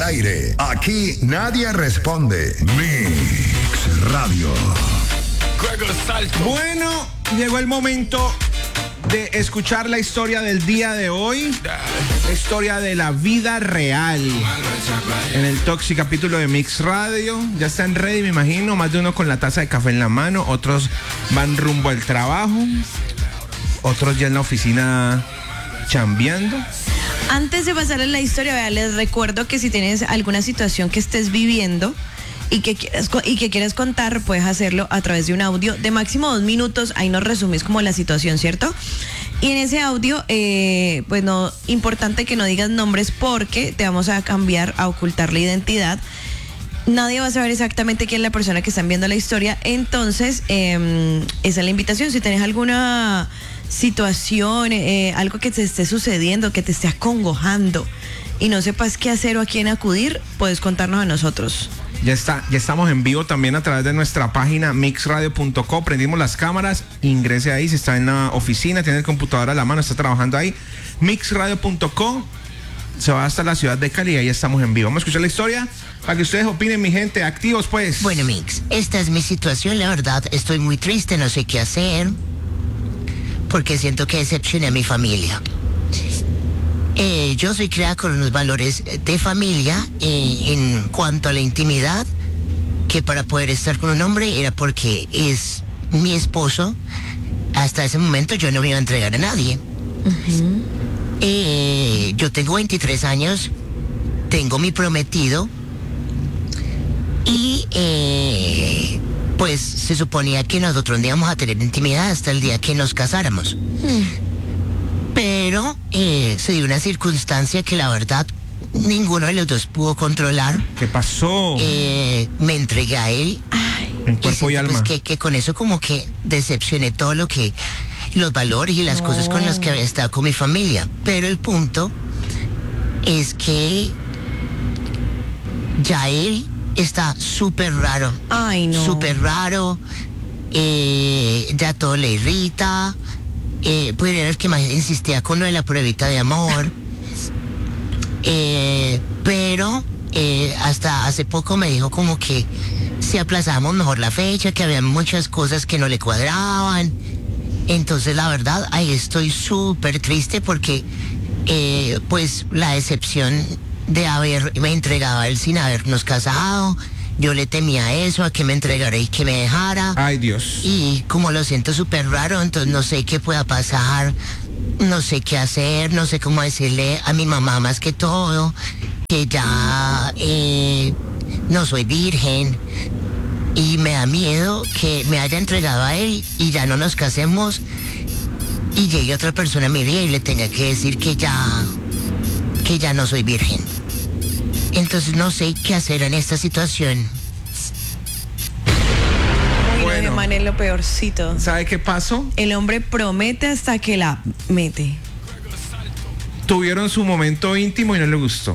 aire. Aquí nadie responde. Mix Radio. Bueno, llegó el momento de escuchar la historia del día de hoy, la historia de la vida real en el Toxic capítulo de Mix Radio. Ya están ready, me imagino, más de uno con la taza de café en la mano, otros van rumbo al trabajo, otros ya en la oficina chambeando. Antes de pasar a la historia, vea, les recuerdo que si tienes alguna situación que estés viviendo y que quieres contar, puedes hacerlo a través de un audio de máximo 2 minutos. Ahí nos resumís como la situación, ¿cierto? Y en ese audio, pues no, importante que no digas nombres porque te vamos a cambiar, a ocultar la identidad. Nadie va a saber exactamente quién es la persona que está viendo la historia. Entonces, esa es la invitación. Si tenés alguna situación, algo que te esté sucediendo, que te esté acongojando y no sepas qué hacer o a quién acudir, puedes contarnos a nosotros. Ya estamos en vivo también a través de nuestra página mixradio.co. Prendimos las cámaras, ingrese ahí. Si está en la oficina, tiene el computador a la mano, está trabajando ahí. Mixradio.co. Se va hasta la ciudad de Cali y ahí estamos en vivo. Vamos a escuchar la historia para que ustedes opinen, mi gente. Activos, pues. Bueno, Mix, esta es mi situación, la verdad. Estoy muy triste, no sé qué hacer, porque siento que decepcioné a mi familia. Yo soy criada con unos valores de familia en cuanto a la intimidad, que para poder estar con un hombre era porque es mi esposo. Hasta ese momento yo no me iba a entregar a nadie. Yo tengo 23 años, tengo mi prometido y pues se suponía que nosotros no íbamos a tener intimidad hasta el día que nos casáramos. Pero se dio una circunstancia que la verdad ninguno de los dos pudo controlar. ¿Qué pasó? Me entregué a él. En cuerpo y alma. Pues que con eso como que decepcioné todo lo que, los valores y las cosas con las que había estado con mi familia. Pero el punto es que ya él está súper raro. Ay, no. Súper raro. Ya todo le irrita. Pues era el que más insistía con lo de la pruebita de amor. Pero hasta hace poco me dijo como que si aplazábamos mejor la fecha, que había muchas cosas que no le cuadraban. Entonces la verdad, ahí estoy súper triste porque pues la decepción de haberme entregado a él sin habernos casado. Yo le temía eso, a que me entregara y que me dejara. Ay, Dios. Y como lo siento súper raro, entonces no sé qué pueda pasar, no sé qué hacer, no sé cómo decirle a mi mamá más que todo, que ya no soy virgen. Y me da miedo que me haya entregado a él y ya no nos casemos y llegue otra persona a mi vida y le tenga que decir que ya no soy virgen. Entonces no sé qué hacer en esta situación. Bueno, man, es lo peorcito. ¿Sabe qué pasó? El hombre promete hasta que la mete. Tuvieron su momento íntimo y no le gustó.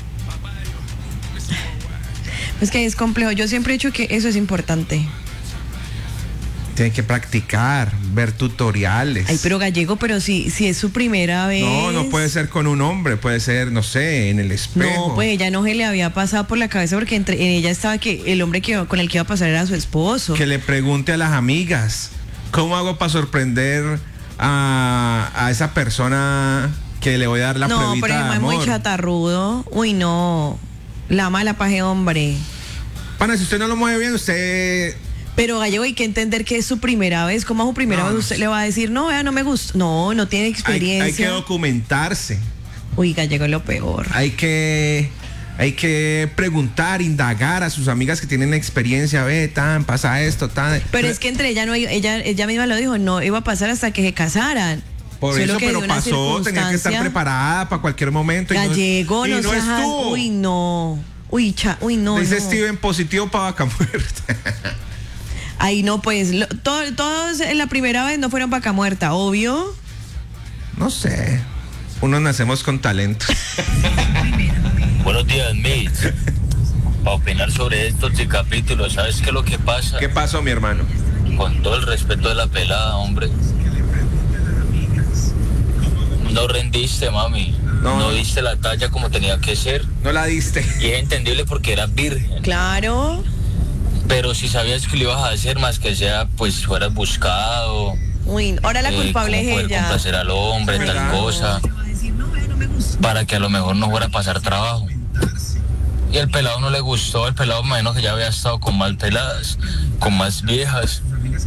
Es que es complejo. Yo siempre he dicho que eso es importante. Tiene que practicar, ver tutoriales. Ay, pero Gallego, pero si es su primera vez. No puede ser con un hombre, puede ser, no sé, en el espejo. No, pues ella no se le había pasado por la cabeza porque en ella estaba que el hombre con el que iba a pasar era su esposo. Que le pregunte a las amigas, ¿cómo hago para sorprender a esa persona que le voy a dar la pruebita de amor? No, pero es muy chatarrudo. Uy, no. La mala paje, hombre. Pana, si usted no lo mueve bien, usted... Pero Gallego, hay que entender que es su primera vez. ¿Cómo es su primera vez? Usted le va a decir, no, vea, no me gusta. No tiene experiencia. Hay que documentarse. Uy, Gallego es lo peor. Hay que preguntar, indagar a sus amigas que tienen experiencia. Pasa esto, tan. Pero es que entre ella no, ella misma lo dijo, no iba a pasar hasta que se casaran. Por eso, pero pasó, tenía que estar preparada para cualquier momento. Gallego, y no estuvo. Uy, no. Uy, no. Dice Steven, positivo para vaca muerta. Ay, no, pues, todos en la primera vez no fueron vaca muerta, obvio. No sé. Unos nacemos con talento. Buenos días, Mitch. Para opinar sobre estos capítulos, ¿sabes qué es lo que pasa? ¿Qué pasó, mi hermano? Con todo el respeto de la pelada, hombre. No rendiste, mami. No diste la talla como tenía que ser. No la diste. Y es entendible porque eras virgen. Claro. Pero si sabías que lo ibas a hacer, más que sea, pues fueras buscado. Uy, ahora la culpable cómo es poder ella. complacer al hombre, tal cosa. Para que a lo mejor no fuera a pasar trabajo. Y el pelado no le gustó, el pelado menos que ya había estado con más peladas, con más viejas.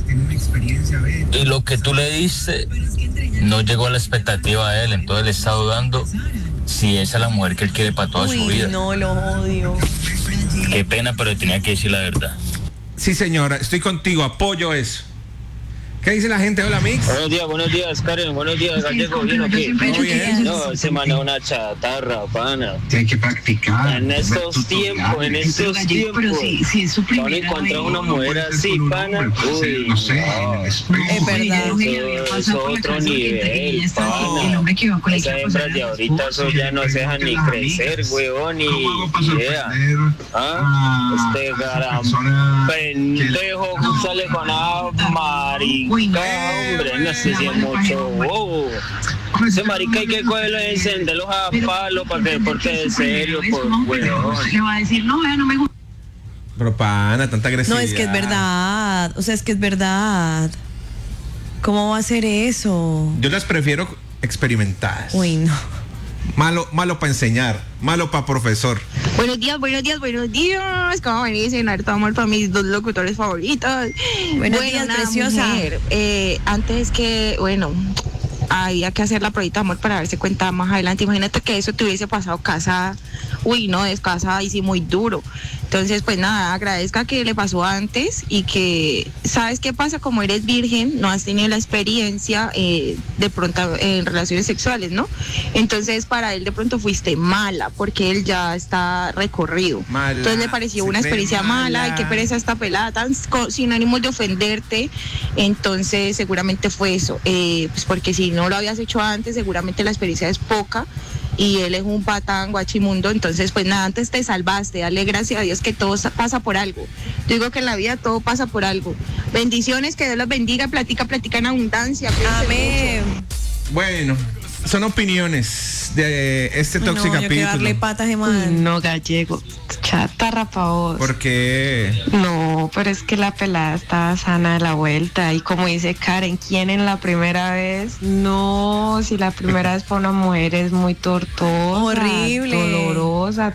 Y lo que tú le diste no llegó a la expectativa de él, entonces le está dudando si esa es la mujer que él quiere para toda su vida. No, lo odio. Qué pena, pero tenía que decir la verdad. Sí, señora, estoy contigo, apoyo eso. ¿Qué dice la gente? Hola, Mix. Buenos días, Karen, buenos días, Gallego, ¿bien o qué? Bien. No, se manda una chatarra, pana. Hay que practicar. En estos tiempos, pero si es su van a primera encontrar vez, una mujer así, pana. Uy, no sé, no. Es verdad. Eso es otro nivel, pana. Esas hembras de ahorita, eso ya no se dejan ni crecer, weón, ni idea. Este gran pendejo sale con una marica, hombre, no sé si es mucho, wow. Ese marica hay que cogerlo y encenderlos a palo para que deporte de serio, por weón. Le va a decir, no me gusta. Pero pana, tanta agresividad. No, es que es verdad. O sea, es que es verdad. ¿Cómo va a ser eso? Yo las prefiero experimentadas. Uy, no. Malo para enseñar, malo para profesor. Buenos días. ¿Cómo amanecen? Harto amor para mis dos locutores favoritos. Buenos días, preciosa. Mujer, antes que, había que hacer la pruebita de amor para darse cuenta más adelante. Imagínate que eso te hubiese pasado casada. Uy, no, descasada y sí, muy duro. Entonces, pues nada, agradezca que le pasó antes y que, ¿sabes qué pasa? Como eres virgen, no has tenido la experiencia de pronto en relaciones sexuales, ¿no? Entonces, para él de pronto fuiste mala, porque él ya está recorrido. Mala, entonces le pareció una experiencia mala, y qué pereza esta pelada, tan sin ánimo de ofenderte. Entonces, seguramente fue eso. Pues porque si no lo habías hecho antes, seguramente la experiencia es poca. Y él es un patán guachimundo, entonces pues nada, antes te salvaste, dale gracias a Dios que todo pasa por algo. Yo digo que en la vida todo pasa por algo. Bendiciones, que Dios los bendiga, platica en abundancia. Amén. Bueno, son opiniones de este Toxic No, yo quiero darle capítulo. patas de madre. No, Gallego, chatarra pa' vos. ¿Por qué? No, pero es que la pelada estaba sana de la vuelta. Y como dice Karen, ¿quién en la primera vez? No, si la primera vez para una mujer es muy tortuosa, Horrible, dolorosa,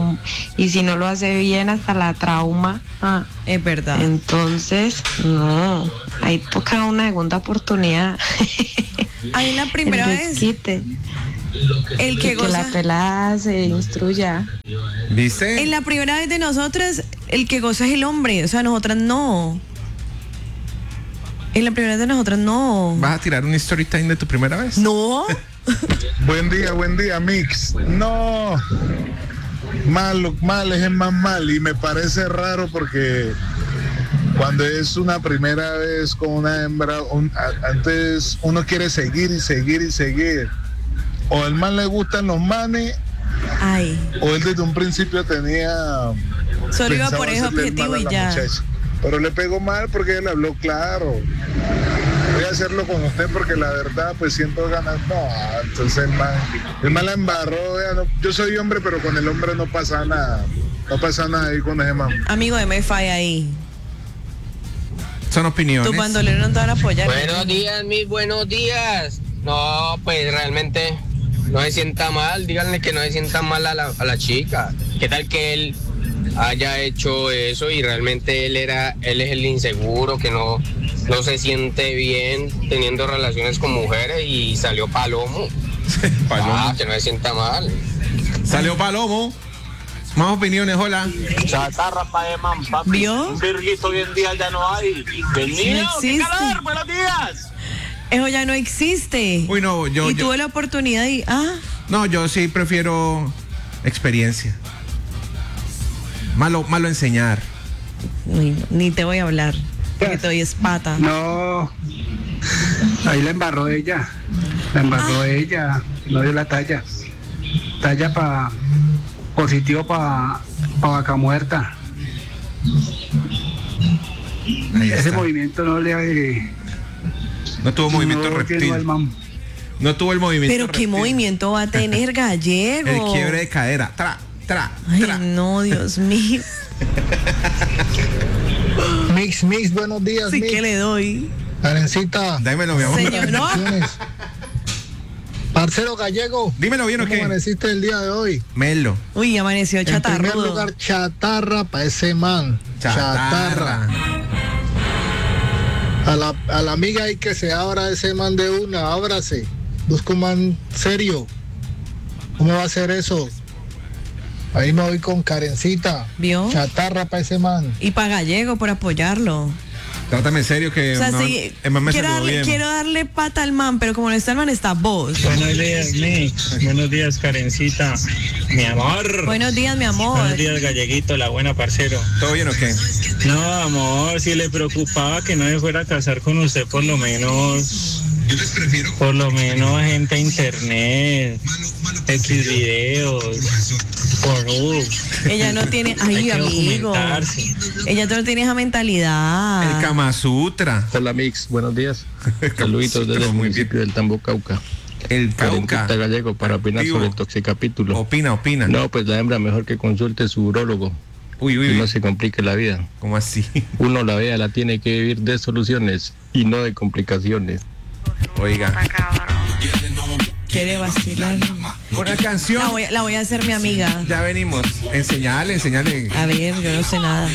y si no lo hace bien, hasta la trauma. Es verdad. Entonces, no, ahí toca una segunda oportunidad. Ahí la primera El vez, desquite. el que Que goza. la pelada se instruya. ¿Viste? En la primera vez de nosotras, el que goza es el hombre. O sea, nosotras no. En la primera vez de nosotras no. ¿Vas a tirar un story time de tu primera vez? No. Buen día, Mix. No, mal es más mal y me parece raro porque cuando es una primera vez con una hembra, antes uno quiere seguir. O el man le gustan los manes, Ay. o él desde un principio tenía... Solo iba pensaba por ese hacerle el mal objetivo a y la ya. muchacha. Pero le pegó mal porque él habló claro. Voy a hacerlo con usted porque la verdad pues siento ganas. No, entonces el man la embarró. Vea, no, yo soy hombre, pero con el hombre no pasa nada. No pasa nada ahí con ese man. Amigo de me falla ahí. Son opiniones. Tu bandolero no te van a apoyar. Buenos días, mis buenos días. No, pues realmente no se sienta mal, díganle que no se sienta mal a la chica. ¿Qué tal que él haya hecho eso y realmente él es el inseguro, que no se siente bien teniendo relaciones con mujeres y salió palomo? Palomo. Que no se sienta mal. Salió palomo. Más opiniones, hola. Chatarra pa' de man, papi. ¿Vio? Un virguito hoy en día ya no hay. Bienvenido, No qué existe. calor, buenos días. Eso ya no existe. Uy, no, yo tuve la oportunidad y... No, yo sí prefiero experiencia. Malo enseñar. Uy, no, ni te voy a hablar. Porque te doy espata. No, ahí la embarró ella. Ella, no dio la talla. Talla para positivo para vaca muerta. Ahí Ese está. movimiento no le No tuvo movimiento no reptil. llenó al man. No tuvo el movimiento. Pero qué movimiento va a tener Gallego. El quiebre de cadera. Ay, no, Dios mío. Mix, buenos días. Sí Mix. que le doy. Karencita. Dámelo, mi amor. Señor, no. Parcero Gallego. Dímelo bien, ¿o qué? ¿Cómo amaneciste el día de hoy? Melo. Uy, amaneció En primer chatarrudo. lugar, chatarra para ese man. Chatarra. A la amiga hay que se abra ese man de una, ábrase. Busca un man serio. ¿Cómo va a ser eso? Ahí me voy con Karencita. ¿Vio? Chatarra para ese man. Y para Gallego por apoyarlo. Trátame en serio que O sea, no, sí, el man me saludó bien. quiero darle pata al man, pero como no está el man, está vos. Buenos días, Mix. Buenos días, Karencita. Mi amor. Buenos días, mi amor. Buenos días, Galleguito, la buena parcero. ¿Todo bien o qué? No, amor, si le preocupaba que no se fuera a casar con usted, por lo menos gente a internet, X videos, porno. Ella no tiene, Hay ay, que amigo. documentarse. Ella no tiene esa mentalidad. El Kama Sutra. Hola Mix, buenos días. Saluditos desde el municipio del Tambo, Cauca. El Karencita Cauca. Gallego para opinar Activo. sobre el toxicapítulo. Opina. No, pues la hembra mejor que consulte su urólogo Uy. y no se complique la vida. ¿Cómo así? Uno la vea, la tiene que vivir de soluciones y no de complicaciones. Oiga. Quiere vacilar. Una canción. La voy a hacer mi amiga. Ya venimos. Enseñale. A ver, yo no sé nada.